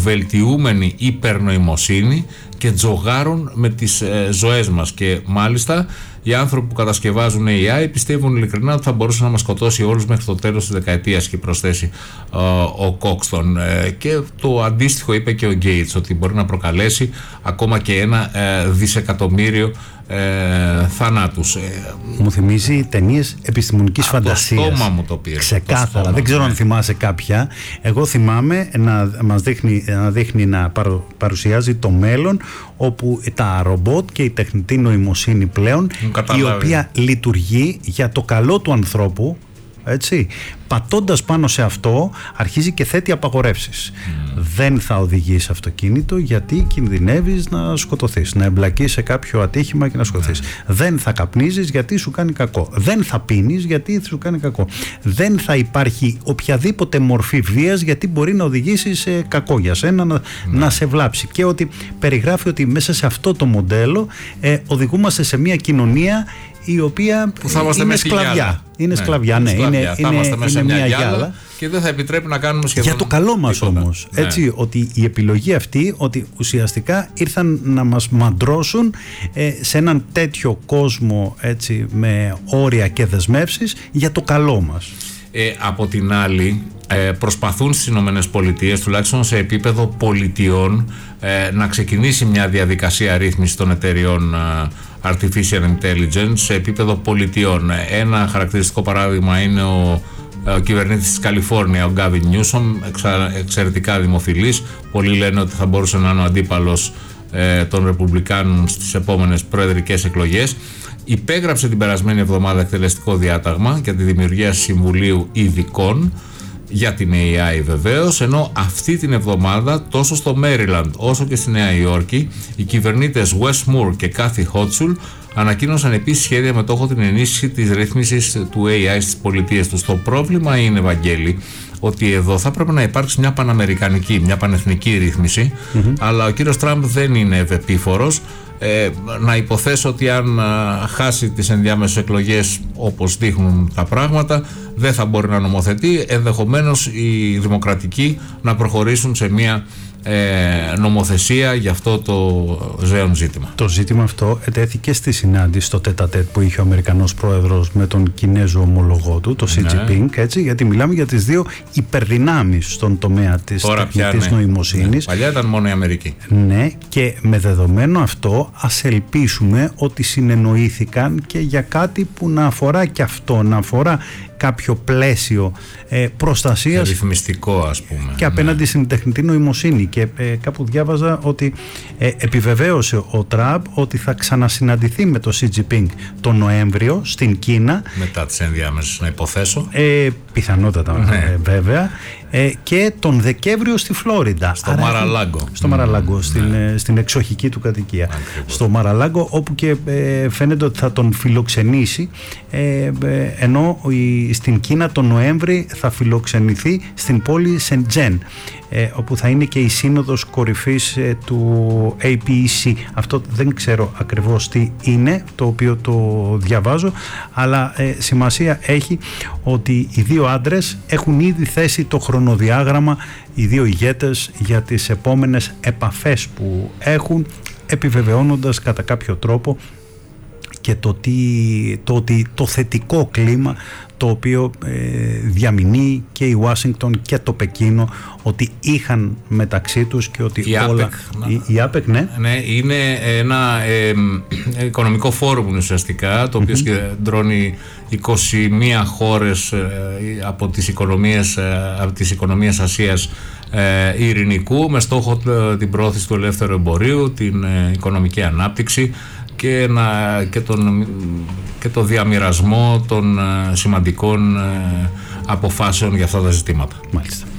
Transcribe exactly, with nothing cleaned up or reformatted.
αυτοβελτιούμενη υπερνοημοσύνη και τζογάρουν με τις ε, ζωές μας. Και μάλιστα οι άνθρωποι που κατασκευάζουν έι άι πιστεύουν ειλικρινά ότι θα μπορούσε να μας σκοτώσει όλους μέχρι το τέλος της δεκαετίας, και προσθέσει ε, ο Κόκστον. Ε, και το αντίστοιχο είπε και ο Γκέιτς, ότι μπορεί να προκαλέσει ακόμα και ένα ε, δισεκατομμύριο Ε, θανάτους. Ε, μου θυμίζει ταινίες επιστημονικής φαντασίας. Το στόμα μου το πήρε. Ξεκάθαρα. Το στόμα, δεν ξέρω ναι. αν θυμάσαι κάποια. Εγώ θυμάμαι να μας δείχνει να, δείχνει να παρουσιάζει το μέλλον, όπου τα ρομπότ και η τεχνητή νοημοσύνη πλέον, η οποία λειτουργεί για το καλό του ανθρώπου, έτσι, πατώντας πάνω σε αυτό αρχίζει και θέτει απαγορεύσεις. Mm. Δεν θα οδηγείς αυτοκίνητο γιατί κινδυνεύεις να σκοτωθείς, να εμπλακείς σε κάποιο ατύχημα και να σκοτωθείς. Mm. Δεν θα καπνίζεις γιατί σου κάνει κακό. Δεν θα πίνεις γιατί σου κάνει κακό. Δεν θα υπάρχει οποιαδήποτε μορφή βίας γιατί μπορεί να οδηγήσει σε κακό για σένα, να, mm. να σε βλάψει. Και ότι περιγράφει ότι μέσα σε αυτό το μοντέλο ε, οδηγούμαστε σε μια κοινωνία η οποία είναι σκλαβιά. Είναι ναι, σκλαβιά, ναι. Σκλαβιά. Είναι, θα είμαστε είναι, μέσα είναι μια, μια γυάλα, γυάλα και δεν θα επιτρέπει να κάνουμε σχεδόν για το καλό μας τίποτα. όμως. Ναι. Έτσι, ότι η επιλογή αυτή, ότι ουσιαστικά ήρθαν να μας μαντρώσουν ε, σε έναν τέτοιο κόσμο, έτσι, με όρια και δεσμεύσεις για το καλό μας. Ε, από την άλλη, ε, προσπαθούν στις Ηνωμένες Πολιτείες, τουλάχιστον σε επίπεδο πολιτιών, ε, να ξεκινήσει μια διαδικασία ρύθμισης των εταιριών ε, Artificial Intelligence σε επίπεδο πολιτιών. Ένα χαρακτηριστικό παράδειγμα είναι ο, ο κυβερνήτης της Καλιφόρνια, ο Γκάβιν Νιούσομ, εξα, εξαιρετικά δημοφιλής. Πολλοί λένε ότι θα μπορούσε να είναι ο αντίπαλος ε, των Ρεπουμπλικάνων στις επόμενες προεδρικές εκλογές. Υπέγραψε την περασμένη εβδομάδα εκτελεστικό διάταγμα για τη δημιουργία Συμβουλίου Ειδικών για την έι άι βεβαίως, ενώ αυτή την εβδομάδα τόσο στο Μέριλαντ όσο και στη Νέα Υόρκη οι κυβερνήτες Wes Moore και Kathy Hochul ανακοίνωσαν επίσης σχέδια με στόχο την ενίσχυση της ρύθμισης του έι άι στις πολιτείες τους. Το πρόβλημα είναι, Βαγγέλη, ότι εδώ θα πρέπει να υπάρξει μια παναμερικανική, μια πανεθνική ρύθμιση, mm-hmm. αλλά ο κύριος Τραμπ δεν είναι ευεπίφορος. Ε, να υποθέσω ότι αν α, χάσει τις ενδιάμεσες εκλογές όπως δείχνουν τα πράγματα, δεν θα μπορεί να νομοθετεί, ενδεχομένως οι δημοκρατικοί να προχωρήσουν σε μια ε, νομοθεσία για αυτό το ζέον ζήτημα. Το ζήτημα αυτό ετέθηκε στη συνάντηση στο τέτα-τέτ που είχε ο Αμερικανός πρόεδρος με τον Κινέζο ομολογό του, το Σι Τζινπίνγκ, έτσι, γιατί μιλάμε για τις δύο υπερδυνάμεις στον τομέα της τεχνητής ναι. νοημοσύνης. Ναι. Παλιά ήταν μόνο η Αμερική. Ναι, και με δεδομένο αυτό ας ελπίσουμε ότι συνεννοήθηκαν και για κάτι που να αφορά και αυτό, να αφορά κάποιο πλαίσιο ε, προστασίας ρυθμιστικό, ας πούμε, και απέναντι ναι. στην τεχνητή νοημοσύνη. Και ε, κάπου διάβαζα ότι ε, επιβεβαίωσε ο Τραμπ ότι θα ξανασυναντηθεί με το Σι Τζινπίνγκ τον Νοέμβριο στην Κίνα, μετά τις ενδιάμεσες, να υποθέσω, ε, πιθανότατα ναι. ε, βέβαια, ε, και τον Δεκέμβριο στη Φλόριντα, στο Μαραλάγκο στο Μαραλάγκο, mm, στην, ναι. ε, στην εξοχική του κατοικία. Ακριβώς. Στο Μαραλάγκο, όπου και ε, φαίνεται ότι θα τον φιλοξενήσει, ε, ε, ενώ η, στην Κίνα τον Νοέμβρη θα φιλοξενηθεί στην πόλη Σεντζέν, ε, όπου θα είναι και η σύνοδος κορυφής ε, του έι πι ι σι. Αυτό δεν ξέρω ακριβώς τι είναι, το οποίο το διαβάζω, αλλά ε, σημασία έχει ότι οι δύο άντρες έχουν ήδη θέσει το χρονοδιάγραμμα, οι δύο ηγέτες, για τις επόμενες επαφές που έχουν, επιβεβαιώνοντας κατά κάποιο τρόπο και το, τι, το ότι το θετικό κλίμα το οποίο ε, διαμηνεί και η Ουάσιγκτον και το Πεκίνο, ότι είχαν μεταξύ τους και ότι η όλα... άπεκ, η, η άπεκ, ναι. Ναι, είναι ένα ε, οικονομικό φόρουμ ουσιαστικά, το οποίο mm-hmm. συγκεντρώνει είκοσι μία χώρες ε, από τις οικονομίες, ε, από τις οικονομίες Ασίας ε, ειρηνικού, με στόχο ε, την προώθηση του ελεύθερου εμπορίου, την ε, οικονομική ανάπτυξη και, να, και, τον, και το διαμοιρασμό των ε, σημαντικών ε, αποφάσεων για αυτά τα ζητήματα. Μάλιστα.